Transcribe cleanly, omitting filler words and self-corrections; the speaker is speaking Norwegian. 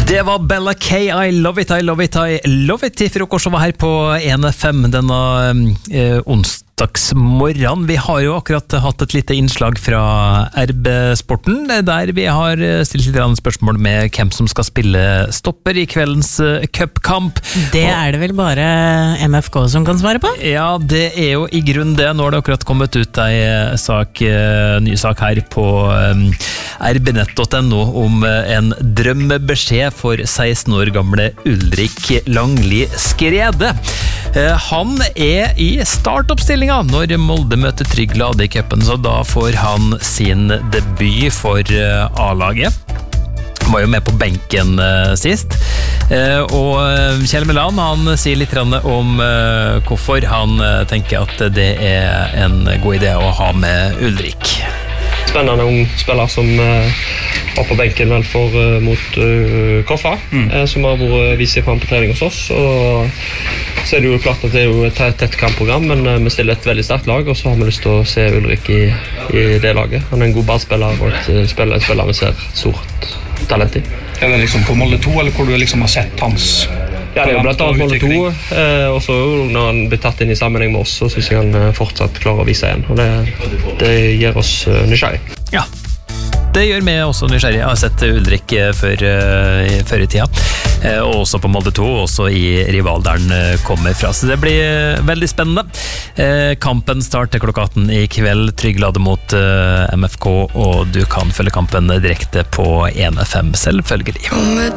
Det var Bella K, I love it, I love it, I love it. I frokost var her på 1FM denne onsdagsmorgen. Vi har jo akkurat hatt et lite innslag fra RB-sporten, der vi har stilt litt spørsmål med hvem som skal spille stopper i kveldens cupkamp. Det er det vel bare MFK som kan svare på? Ja, det er jo i grunn det. Nå har det akkurat kommet ut ny sak her på rbnett.no om en drømmebeskjed for 16 år gamle Ulrik Langli Skrede. Han er i startoppstillinga når Molde møter Trygg Lade i cupen, så da får han sin debut for A-laget. Han var jo med på benken sist. Og Kjell Meland, han sier litt om hvorfor han tenker at det er en god idé å ha med Ulrik. Spennende ung spiller som var på benken vel mot Koffa, som har vært vist seg frem på trening hos oss. Og så er det jo klart at det er jo et tett kampprogram, men vi stiller et veldig sterkt lag, og så har vi lyst til å se Ulrik i det laget. Han er en god ballspiller, og en spiller vi ser stort talent i. Er det liksom på Molde 2, eller hvor du liksom har sett hans... Ja, det er jo blant annet Molde 2, og så når han blir tatt inn i sammenheng med oss, så synes jeg han fortsatt klarer å vise igjen, og det gjør oss nysgjerrig. Ja, det gjør meg også nysgjerrig. Jeg har sett Ulrik før i tida, og også på Molde 2, og også i rival der han kommer fra, så det blir veldig spennende. Kampen starter klokka 18 i kveld, Trygg Lade mot MFK, og du kan følge kampen direkte på 1FM selvfølgelig.